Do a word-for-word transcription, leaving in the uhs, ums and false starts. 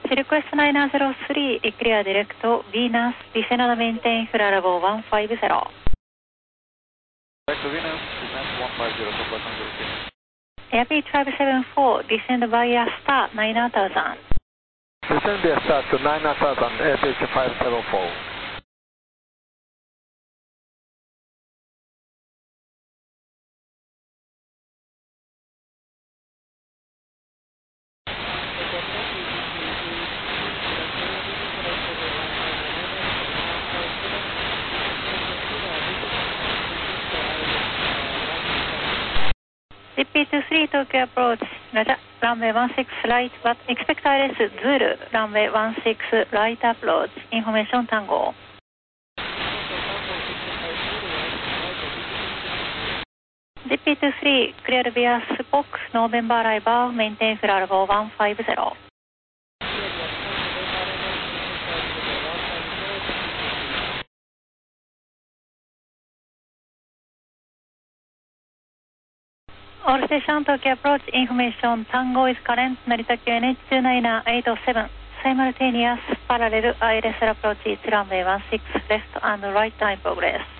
Request nine zero three, clear direct Venus, descend and maintain fuel level one five zero. Direct to Venus, descend one five zero, support one zero six. Airbnb five seven four, descend via star nine thousand. Descend via star to nine thousand, Airbnb five seven four. Repeat three Tokyo approach, Roger, runway one six right, but expect I L S Zulu, runway one six right approach, information Tango. Repeat three, clear via Spock, November arrival, maintain fuel level one five zero. All station Tokyo approach, information Tango is current, Narita Q N H two nine eight seven, simultaneous parallel I L S approach, runway one six left and right time progress.